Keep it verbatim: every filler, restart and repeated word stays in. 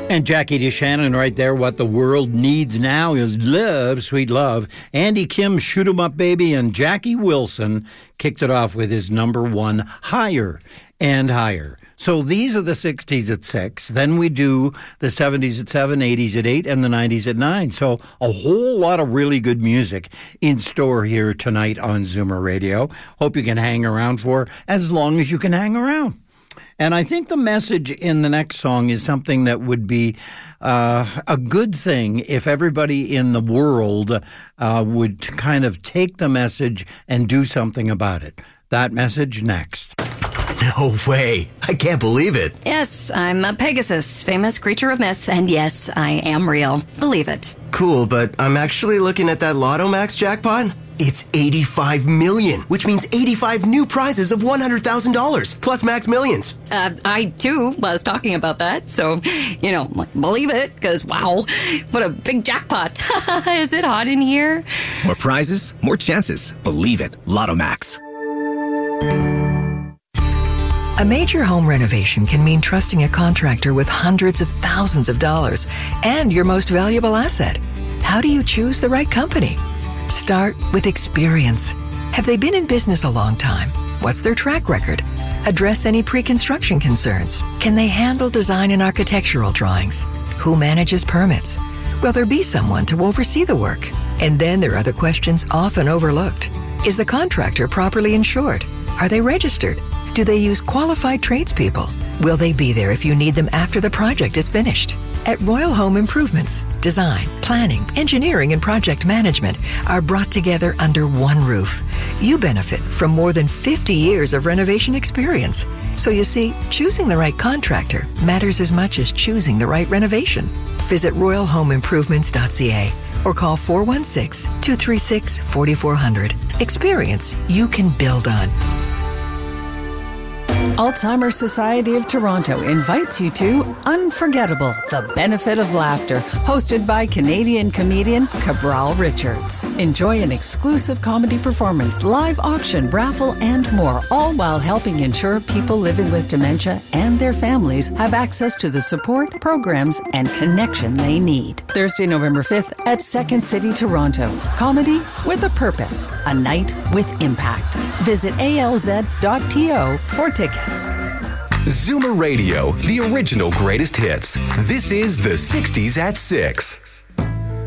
And Jackie DeShannon right there. What the world needs now is love, sweet love. Andy Kim, Shoot 'em Up Baby, and Jackie Wilson kicked it off with his number one, Higher and Higher. So these are the sixties at six. Then we do the seventies at seven, eighties at eight, and the nineties at nine. So a whole lot of really good music in store here tonight on Zoomer Radio. Hope you can hang around for as long as you can hang around. And I think the message in the next song is something that would be uh, a good thing if everybody in the world uh, would kind of take the message and do something about it. That message next. No way. I can't believe it. Yes, I'm a Pegasus, famous creature of myth, and yes, I am real. Believe it. Cool, but I'm actually looking at that Lotto Max jackpot. It's eighty-five million, which means eighty-five new prizes of one hundred thousand dollars, plus Max Millions. Uh, I, too, was talking about that, so, you know, believe it, because, wow, what a big jackpot. Is it hot in here? More prizes, more chances. Believe it. Lotto Max. A major home renovation can mean trusting a contractor with hundreds of thousands of dollars and your most valuable asset. How do you choose the right company? Start with experience. Have they been in business a long time? What's their track record? Address any pre-construction concerns. Can they handle design and architectural drawings? Who manages permits? Will there be someone to oversee the work? And then there are the questions often overlooked. Is the contractor properly insured? Are they registered? Do they use qualified tradespeople? Will they be there if you need them after the project is finished? At Royal Home Improvements, design, planning, engineering, and project management are brought together under one roof. You benefit from more than fifty years of renovation experience. So you see, choosing the right contractor matters as much as choosing the right renovation. Visit royal home improvements dot c a or call four one six, two three six, four four zero zero. Experience you can build on. Alzheimer's Society of Toronto invites you to Unforgettable, The Benefit of Laughter, hosted by Canadian comedian Cabral Richards. Enjoy an exclusive comedy performance, live auction, raffle, and more, all while helping ensure people living with dementia and their families have access to the support, programs, and connection they need. Thursday, November fifth at Second City, Toronto. Comedy with a purpose, a night with impact. Visit A L Z dot T O for tickets. Zoomer Radio, the original greatest hits. This is the sixties at six.